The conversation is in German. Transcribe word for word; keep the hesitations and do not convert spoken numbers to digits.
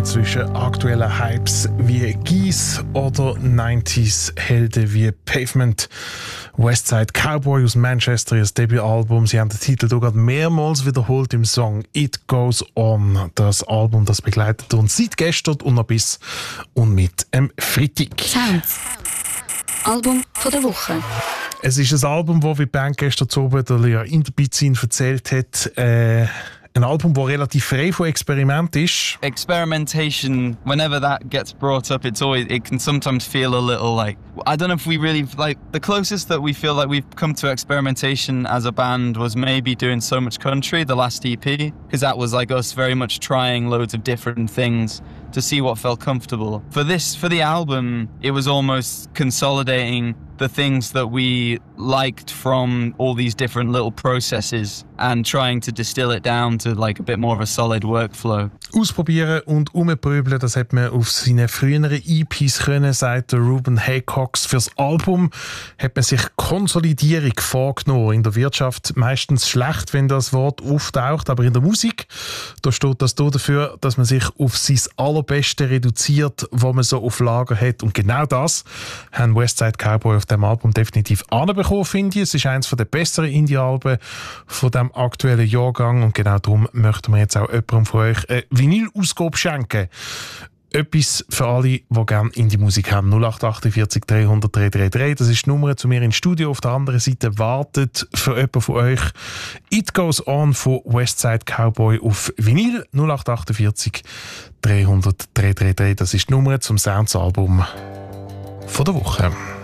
abwechseln zwischen aktuellen Hypes wie Geese oder neunziger-Helden wie Pavement. Westside Cowboy aus Manchester, ihr Debütalbum. Sie haben den Titel hier gerade mehrmals wiederholt im Song It Goes On. Das Album, das begleitet uns seit gestern und noch bis und mit dem Freitag. Sounds. Album von der Woche. Es ist ein Album, das, wie die Band gestern oben der Lea Interbizin erzählt hat, äh, ein Album, das relativ frei von Experiment ist. Experimentation, whenever that gets brought up, it's always, it can sometimes feel a little like, I don't know if we really, like, the closest that we feel like we've come to experimentation as a band was maybe doing So Much Country, the last E P, because that was like us very much trying loads of different things to see what felt comfortable. For this, for the album, it was almost consolidating the things that we liked from all these different little processes and trying to distill it down to like a bit more of a solid workflow. Ausprobieren und umprübeln, das hat man auf seinen früheren E Ps können, sagt der Ruben Haycox. Fürs Album hat man sich Konsolidierung vorgenommen. In der Wirtschaft meistens schlecht, wenn das Wort auftaucht, aber in der Musik, da steht das da dafür, dass man sich auf sein Allerbeste reduziert, was man so auf Lager hat. Und genau das haben Westside Cowboy auf dem Album definitiv anbekommen, finde ich. Es ist eines der besseren Indie-Alben von dem aktuellen Jahrgang und genau darum möchten wir jetzt auch jemandem von euch eine Vinyl-Ausgabe schenken. Etwas für alle, die gerne Indie-Musik haben. null acht achtundvierzig dreihundert dreihundertdreiunddreißig. Das ist die Nummer zu mir ins Studio. Auf der anderen Seite wartet für jemanden von euch It Goes On von Westside Cowboy auf Vinyl. null acht achtundvierzig dreihundert dreihundertdreiunddreißig. Das ist die Nummer zum Sounds-Album von der Woche.